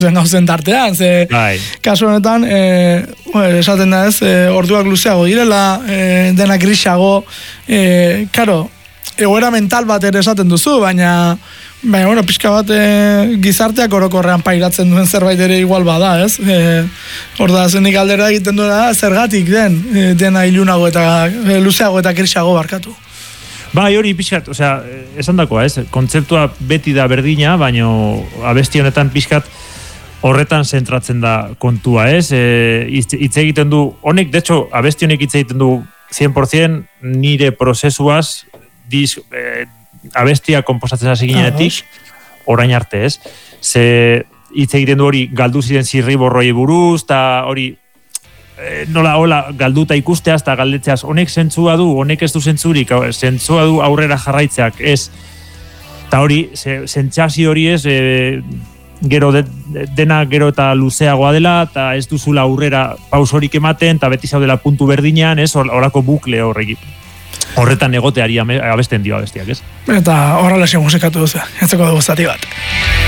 gauzen tartean, ze kasu honetan, esaten da ez, orduak luzeago direla, dena grisago, karo, egoera mental bat ere esaten duzu, baina bueno, pixka bat gizarteak orokorrean pairatzen duen zerbait ere igual bada, ez? Horda, zenik aldera egiten duena zergatik dena ilunago eta luzeago eta grisago barkatu. Bai, hori pixkat, osea, esan dakoa, ez? Kontzeptua beti da berdina, baina abesti honetan pixkat horretan zentratzen da kontua, ez? Hitz egiten du, honek, de hecho, abesti honek hitz egiten du 100% nire prozesuaz, abestia komposatzen hasi ginenetik, orain arte, ez? Ze hitz egiten du hori galdu ziren zirriborroi buruz, eta hori nola hola galduta ikusteaz eta galdetzeaz, honek zentzua du, honek ez du zentzurik, zentzua du aurrera jarraitzeak, ez? Eta hori, zentzazio hori ez, gero dena gero eta luzeagoa dela, eta ez duzula aurrera pausorik ematen, eta beti zaudela puntu berdinean, ez? Horako bukle horretan egoteari abesten dio abestiak, ez? Eta horrela musikatu duzu, entzeko dugu zati bat.